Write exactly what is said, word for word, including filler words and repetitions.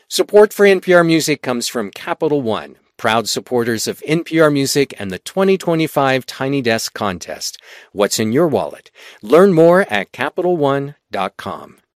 Support for N P R Music comes from Capital One, proud supporters of N P R Music and the twenty twenty-five Tiny Desk Contest. What's in your wallet? Learn more at Capital One dot com.